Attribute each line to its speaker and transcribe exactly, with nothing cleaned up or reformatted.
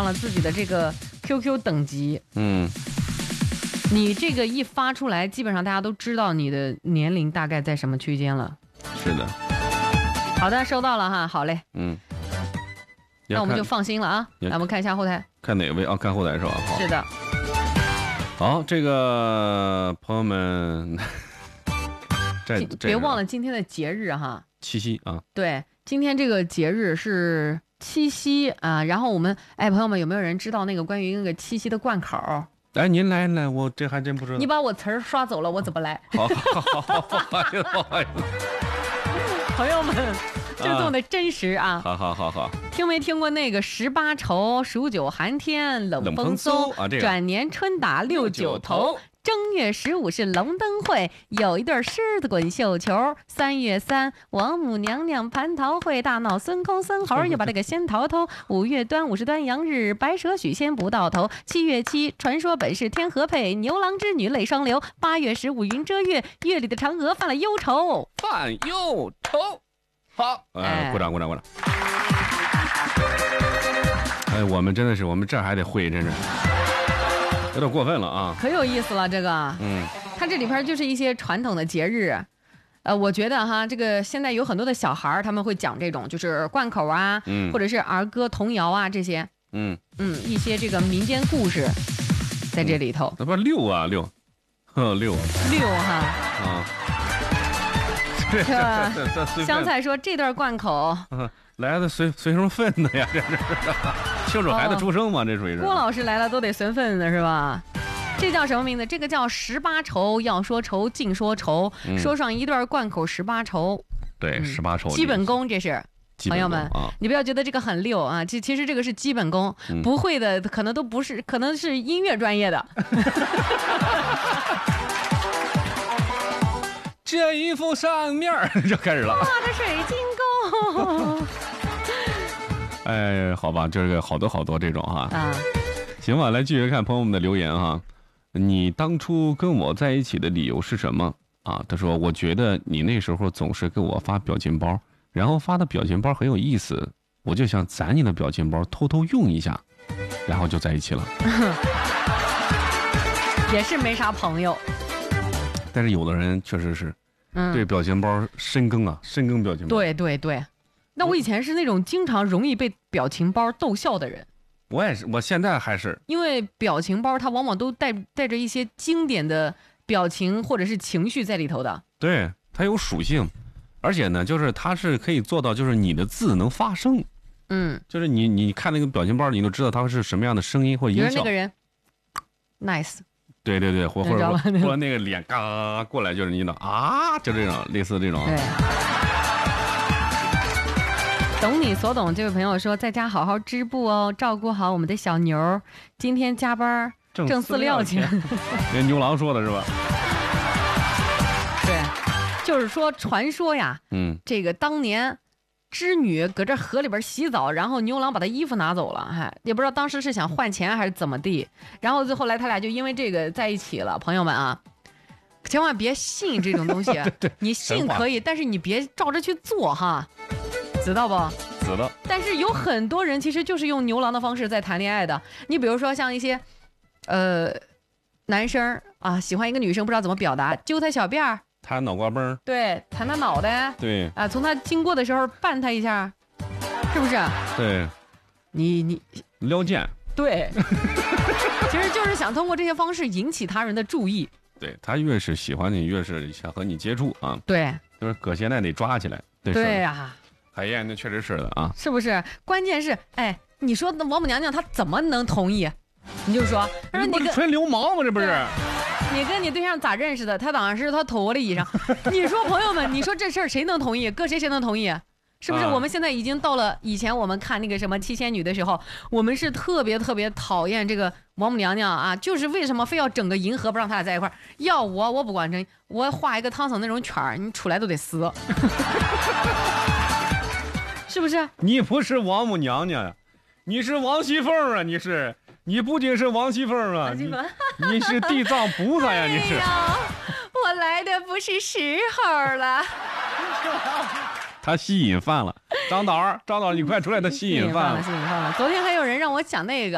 Speaker 1: 了自己的这个 Q Q 等级。
Speaker 2: 嗯，
Speaker 1: 你这个一发出来，基本上大家都知道你的年龄大概在什么区间了。
Speaker 2: 是的。
Speaker 1: 好的，收到了哈，好嘞。
Speaker 2: 嗯，
Speaker 1: 那我们就放心了啊。来，我们看一下后台。
Speaker 2: 看哪位啊？看后台是吧？好。
Speaker 1: 是的。
Speaker 2: 好，这个朋友们，这
Speaker 1: 别忘了今天的节日哈。
Speaker 2: 七夕啊。
Speaker 1: 对，今天这个节日是七夕啊。然后我们，哎，朋友们有没有人知道那个关于那个七夕的贯口？
Speaker 2: 哎，您来来，我这还真不知道。
Speaker 1: 你把我词儿刷走了，我怎么来？
Speaker 2: 好，好，好，好，不好意思，不好意思。
Speaker 1: 朋友们，就这么的真实啊！
Speaker 2: 好好好好。
Speaker 1: 听没听过那个十八愁，数九寒天冷风嗖
Speaker 2: 啊？这个
Speaker 1: 转年春打六九头。正月十五是龙灯会，有一对狮子滚绣球。三月三，王母娘娘蟠桃会，大闹孙公孙猴又把这个仙桃偷。五月端午是端阳日，白蛇许仙不到头。七月七，传说本是天河配，牛郎织女泪双流。八月十五云遮月，月里的嫦娥犯了忧愁。
Speaker 2: 犯忧愁。好，哎，鼓掌鼓掌鼓掌。哎，我们真的是，我们这还得会，真是。有点过分了啊！
Speaker 1: 可有意思了，这个，
Speaker 2: 嗯，
Speaker 1: 它这里边就是一些传统的节日，呃，我觉得哈，这个现在有很多的小孩他们会讲这种就是贯口啊，
Speaker 2: 嗯，
Speaker 1: 或者是儿歌、童谣啊这些，
Speaker 2: 嗯
Speaker 1: 嗯，一些这个民间故事在这里头。
Speaker 2: 那、嗯、不六啊六，呵六
Speaker 1: 六哈
Speaker 2: 啊。
Speaker 1: 这香菜说这段贯口。
Speaker 2: 嗯来的随随什么份的呀？这是庆祝孩子出生嘛？哦、这属于是。
Speaker 1: 郭老师来了都得随份的是吧？这叫什么名字？这个叫十八愁。要说愁，尽说愁，嗯、说上一段贯口十八愁。
Speaker 2: 对，十八愁、嗯。
Speaker 1: 基本功这是。朋友们、啊，你不要觉得这个很溜啊！其其实这个是基本功，嗯、不会的可能都不是，可能是音乐专业的。
Speaker 2: 这一幅扇面就开始了。
Speaker 1: 画的水晶宫。
Speaker 2: 哎，好吧，这个好多好多这种哈。啊，行吧，来继续看朋友们的留言哈。你当初跟我在一起的理由是什么啊？他说，我觉得你那时候总是给我发表情包，然后发的表情包很有意思，我就想攒你的表情包偷偷用一下，然后就在一起了。
Speaker 1: 也是没啥朋友。
Speaker 2: 但是有的人确实是对表情包深耕啊，深耕表情包。
Speaker 1: 对对对。那我以前是那种经常容易被表情包逗笑的人。
Speaker 2: 我也是，我现在还是。
Speaker 1: 因为表情包它往往都带带着一些经典的表情或者是情绪在里头的。
Speaker 2: 对，它有属性，而且呢，就是它是可以做到，就是你的字能发声。
Speaker 1: 嗯，
Speaker 2: 就是你你看那个表情包，你都知道它是什么样的声音或音效。
Speaker 1: 比如那个人 ，nice。
Speaker 2: 对对对，或或者或者那个脸嘎过来，就是你的啊，就这种类似这种。
Speaker 1: 对。懂你所懂，这位朋友说，在家好好织布哦，照顾好我们的小牛，今天加班挣饲料钱。
Speaker 2: 那牛郎说的是吧？
Speaker 1: 对，就是说传说呀，
Speaker 2: 嗯，
Speaker 1: 这个当年织女搁这河里边洗澡，然后牛郎把她衣服拿走了，还也不知道当时是想换钱还是怎么地，然后最后来他俩就因为这个在一起了。朋友们啊，千万别信这种东西。
Speaker 2: 对对，
Speaker 1: 你信可以，但是你别照着去做哈。知道不？
Speaker 2: 知道。
Speaker 1: 但是有很多人其实就是用牛郎的方式在谈恋爱的。你比如说像一些，呃，男生啊喜欢一个女生，不知道怎么表达，揪她小辫儿，
Speaker 2: 弹脑瓜崩，
Speaker 1: 对，弹她脑袋，
Speaker 2: 对，
Speaker 1: 啊，从她经过的时候绊她一下，是不是？
Speaker 2: 对，
Speaker 1: 你你
Speaker 2: 撩剑，
Speaker 1: 对，其实就是想通过这些方式引起他人的注意。
Speaker 2: 对，他越是喜欢你，越是想和你接触啊。
Speaker 1: 对，
Speaker 2: 就是搁现在得抓起来。
Speaker 1: 对呀、啊。
Speaker 2: 海燕，那确实是的啊，
Speaker 1: 是不是？关键是，哎，你说那王母娘娘她怎么能同意？你就说，她说你跟
Speaker 2: 纯流氓吗？这不是？
Speaker 1: 你跟你对象咋认识的？他当然是他脱了衣裳。你说朋友们，你说这事儿谁能同意？搁谁谁能同意？是不是？
Speaker 2: 啊、
Speaker 1: 我们现在已经到了以前我们看那个什么七仙女的时候，我们是特别特别讨厌这个王母娘娘啊，就是为什么非要整个银河不让他俩在一块儿？要我我不管真，我画一个唐僧那种圈儿，你出来都得撕。是不是？
Speaker 2: 你不是王母娘娘呀，你是王熙凤啊！你是，你不仅是王熙凤啊，你你是地藏菩萨呀！你是。
Speaker 1: 哎、我来的不是时候了。
Speaker 2: 他吸引犯了，张导，张导，你快出来！他吸引犯了，
Speaker 1: 吸引犯了，吸引犯了。昨天还有人让我讲那个。